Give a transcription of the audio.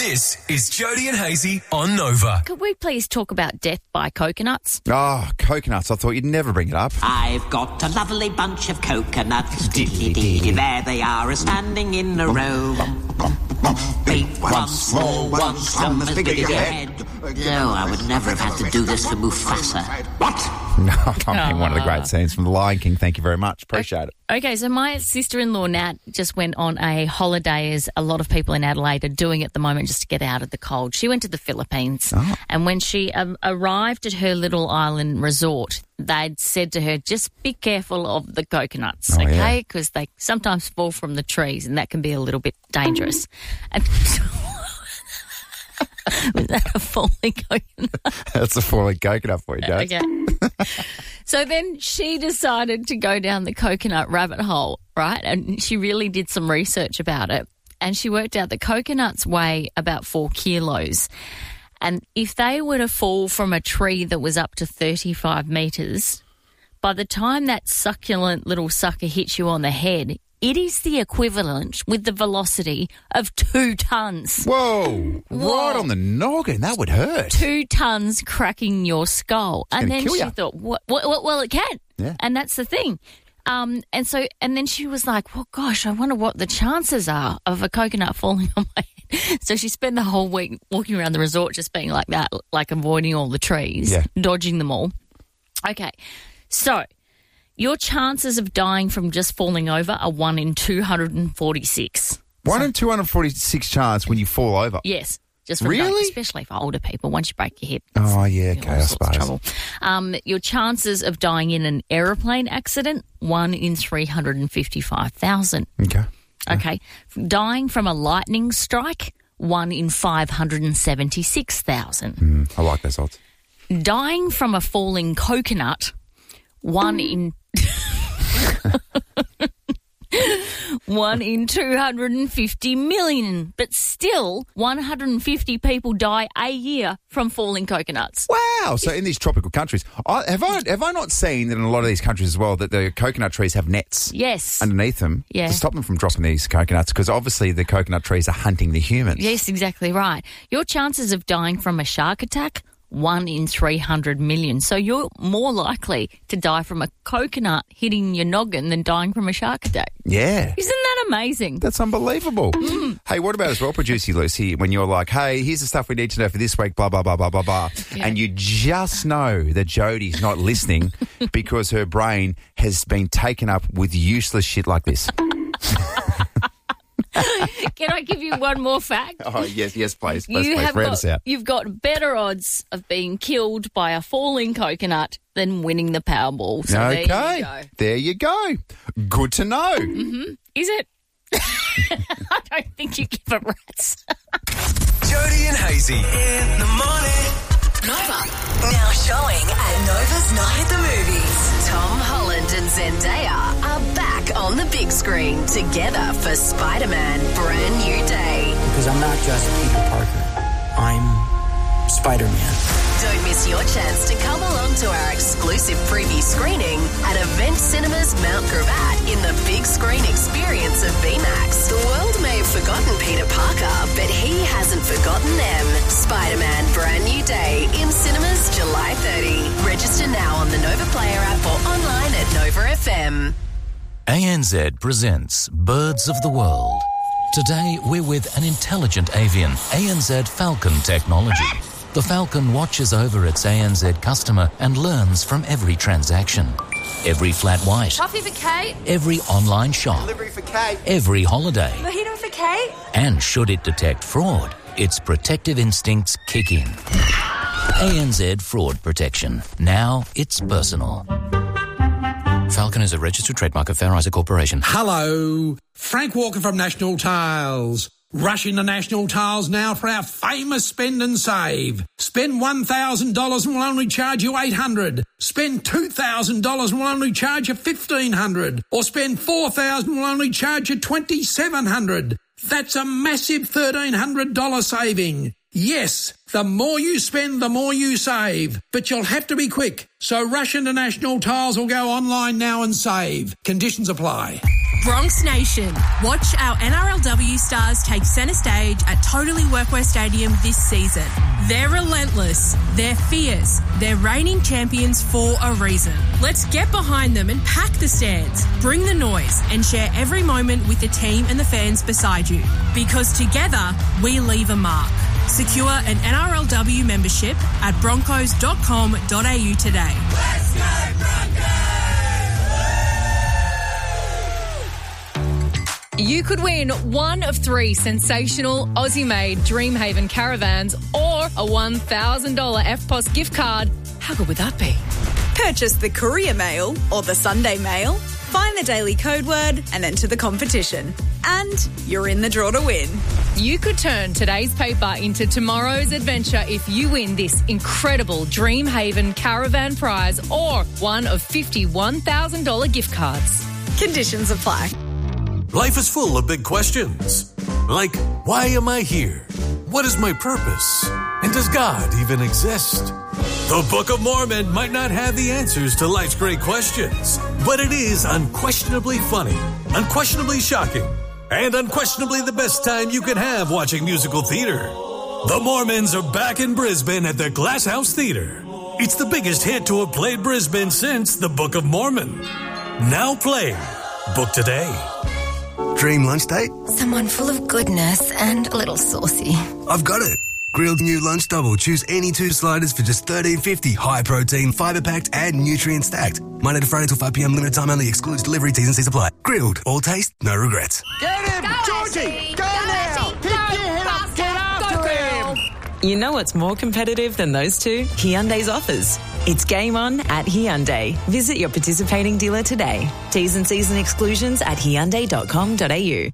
This is Jody and Hazy on Nova. Could we please talk about death by coconuts? Oh, coconuts. I thought you'd never bring it up. I've got a lovely bunch of coconuts. Diddly-dee, there they are, standing in a row. Big one, small one, some as big as your head. No, I would never have had to do this for Mufasa. What? No, I mean, one of the great scenes from The Lion King. Thank you very much. Appreciate it. Okay, so my sister-in-law, Nat, just went on a holiday, as a lot of people in Adelaide are doing at the moment, just to get out of the cold. She went to the Philippines, and when she arrived at her little island resort, they'd said to her, just be careful of the coconuts, okay? Because they sometimes fall from the trees, and that can be a little bit dangerous. And was that a falling coconut? That's a falling coconut for you, Joe. Okay. So then she decided to go down the coconut rabbit hole, right? And she really did some research about it. And she worked out that coconuts weigh about 4 kilos. And if they were to fall from a tree that was up to 35 metres, by the time that succulent little sucker hits you on the head, it is the equivalent with the velocity of 2 tons. Whoa. Right on the noggin. That would hurt. 2 tons cracking your skull. And then she ya. thought, well, it can. Yeah. And that's the thing. And then she was like, well, gosh, I wonder what the chances are of a coconut falling on my head. So she spent the whole week walking around the resort just being like that, like avoiding all the trees, dodging them all. Okay, so your chances of dying from just falling over are 1 in 246. 1 in 246 chance when you fall over? Yes. Just from really? Especially for older people. Once you break your hip. Oh, yeah, okay, I suppose. Trouble. Your chances of dying in an aeroplane accident, 1 in 355,000. Okay. Okay. Dying from a lightning strike, 1 in 576,000. I like those odds. Dying from a falling coconut, 1 in... 1 in 250 million. But still, 150 people die a year from falling coconuts. Wow. So in these tropical countries, have I not seen that in a lot of these countries as well that the coconut trees have nets underneath them to stop them from dropping these coconuts? Because obviously the coconut trees are hunting the humans. Yes, exactly right. Your chances of dying from a shark attack, 1 in 300 million. So you're more likely to die from a coconut hitting your noggin than dying from a shark attack. Yeah. Isn't that amazing? That's unbelievable. Hey, what about as well, Producer Lucy, when you're like, hey, here's the stuff we need to know for this week, blah, blah, blah, blah, blah, blah. Yeah. And you just know that Jodie's not listening because her brain has been taken up with useless shit like this. Can I give you one more fact? Oh, yes, please. Round us out. You've got better odds of being killed by a falling coconut than winning the Powerball. So there you go. Good to know. Mm-hmm. Is it? I don't think you give a rat's. Jody and Hazy in the morning. Nova. Now showing at Nova's Night at the Movies. Tom Holland and Zendaya are back on the big screen together for Spider-Man Brand New Day. Because I'm not just Peter Parker. I'm Spider-Man. Don't miss your chance to come along to our exclusive preview screening at Event Cinemas Mount Gravatt in the big screen experience of VMAX. The world may have forgotten Peter Parker, but he hasn't forgotten them. Spider-Man Brand New Day in cinemas July 30. Register now on the Nova Player app or online at Nova FM. ANZ presents Birds of the World. Today we're with an intelligent avian, ANZ Falcon Technology. The Falcon watches over its ANZ customer and learns from every transaction. Every flat white. Coffee for Kate. Every online shop. Delivery for Kate. Every holiday. Mojito for Kate. And should it detect fraud, its protective instincts kick in. ANZ Fraud Protection. Now it's personal. Falcon is a registered trademark of Fair Isaac Corporation. Hello, Frank Walker from National Tiles. Rush into National Tiles now for our famous spend and save. Spend $1,000 and we'll only charge you $800. Spend $2,000 and we'll only charge you $1,500. Or spend $4,000 and we'll only charge you $2,700. That's a massive $1,300 saving. Yes, the more you spend, the more you save. But you'll have to be quick. So rush into National Tiles or go online now and save. Conditions apply. Bronx Nation, watch our NRLW stars take centre stage at Totally Workwear Stadium this season. They're relentless, they're fierce, they're reigning champions for a reason. Let's get behind them and pack the stands, bring the noise and share every moment with the team and the fans beside you. Because together, we leave a mark. Secure an NRLW membership at broncos.com.au today. Let's go Broncos! You could win one of 3 sensational Aussie-made Dreamhaven caravans or a $1,000 EFTPOS gift card. How good would that be? Purchase the Courier Mail or the Sunday Mail, find the daily code word and enter the competition. And you're in the draw to win. You could turn today's paper into tomorrow's adventure if you win this incredible Dreamhaven caravan prize or one of 50 $1,000 gift cards. Conditions apply. Life is full of big questions. Like, why am I here? What is my purpose? And does God even exist? The Book of Mormon might not have the answers to life's great questions, but it is unquestionably funny, unquestionably shocking, and unquestionably the best time you can have watching musical theater. The Mormons are back in Brisbane at the Glass House Theatre. It's the biggest hit to have played Brisbane since The Book of Mormon. Now playing. Book today. Dream lunch date? Someone full of goodness and a little saucy. I've got it. Grilled new lunch double. Choose any 2 sliders for just $13.50. High protein, fibre packed, and nutrient stacked. Monday to Friday till 5 p.m. Limited time only. Excludes delivery. T's and C's apply. Grilled. All taste, no regrets. Get him, Georgie! Go now! Pick your head up, get after him! You know what's more competitive than those two? Hyundai's offers. It's game on at Hyundai. Visit your participating dealer today. T's and C's and exclusions at Hyundai.com.au.